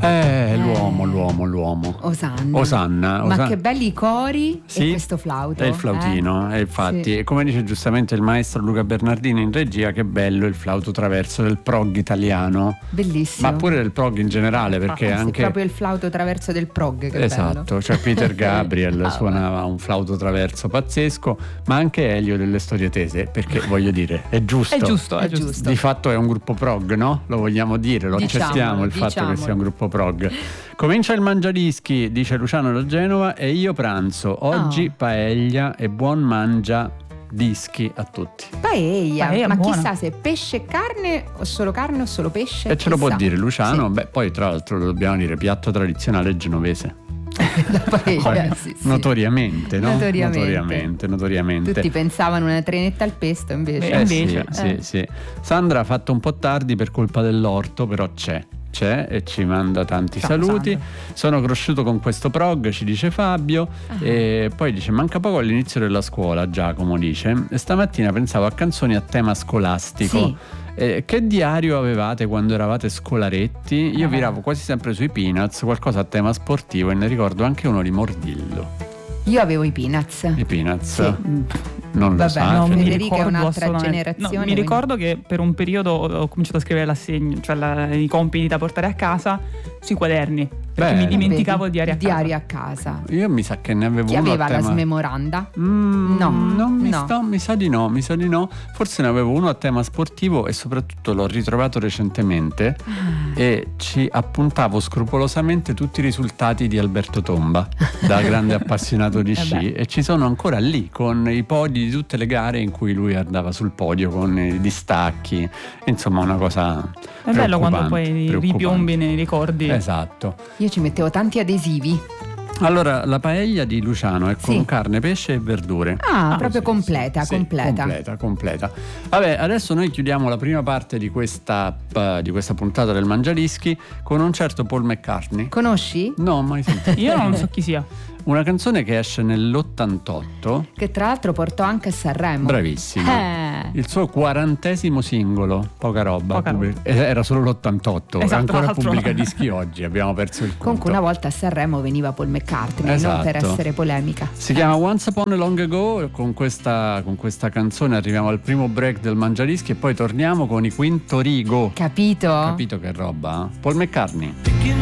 L'uomo. Osanna. Ma che belli i cori, sì, e questo flauto. È il flautino, e infatti, sì. Come dice giustamente il maestro Luca Bernardini in regia, che bello il flauto traverso del prog italiano. Bellissimo. Ma pure del prog in generale, perché anche proprio il flauto traverso del prog, che esatto, bello. cioè Peter Gabriel suonava un flauto traverso pazzesco, ma anche Elio delle Storie Tese, perché voglio dire, è giusto. È giusto. Di fatto è un gruppo prog, no? Lo vogliamo dire, accettiamo il fatto che sia un gruppo prog. Comincia il Mangiadischi, dice Luciano da Genova, e io pranzo oggi paella e buon mangia dischi a tutti. Paella, ma buona. Chissà se pesce e carne o solo pesce. E ce lo può dire Luciano. Sì. Beh, poi tra l'altro lo dobbiamo dire, piatto tradizionale genovese. La paella, sì. Notoriamente, no? Notoriamente. Tutti pensavano una trenetta al pesto, invece. Sì. Sandra ha fatto un po' tardi per colpa dell'orto, però c'è e ci manda tanti saluti. Sandra. Sono cresciuto con questo prog, ci dice Fabio. E poi dice: manca poco all'inizio della scuola, Giacomo dice, e stamattina pensavo a canzoni a tema scolastico. Sì. Che diario avevate quando eravate scolaretti? Io viravo quasi sempre sui Peanuts, qualcosa a tema sportivo, e ne ricordo anche uno di Mordillo. Io avevo i Peanuts. I Peanuts? Sì. Non lo sa. No, Federica è un'altra generazione. No, mi ricordo che per un periodo ho cominciato a scrivere l'assegno, cioè i compiti da portare a casa sui quaderni, perché mi dimenticavo il diario a casa. Io mi sa che ne avevo uno aveva a tema... la smemoranda? Mi sa di no. Forse ne avevo uno a tema sportivo, e soprattutto l'ho ritrovato recentemente e ci appuntavo scrupolosamente tutti i risultati di Alberto Tomba, da grande appassionato di sci, e ci sono ancora lì con i podi di tutte le gare in cui lui andava sul podio con i distacchi. Insomma, una cosa è bello quando poi ripiombi nei ricordi. Esatto. Io ci mettevo tanti adesivi. Allora, la paella di Luciano è con carne, pesce e verdure. Proprio completa. Vabbè, adesso noi chiudiamo la prima parte di questa puntata del Mangiadischi con un certo Paul McCartney. Conosci? No, mai sentito. Io non so chi sia. Una canzone che esce nell'88, che tra l'altro portò anche a Sanremo. Bravissimo. Il suo 40° singolo, poca roba. Era solo l'88. Esatto, ancora pubblica dischi oggi, abbiamo perso il conto. Comunque una volta a Sanremo veniva Paul McCartney, esatto. Non per essere polemica. Si chiama Once Upon a Long Ago. Con questa canzone arriviamo al primo break del Mangiadischi e poi torniamo con i Quinto Rigo. Capito che roba? Paul McCartney.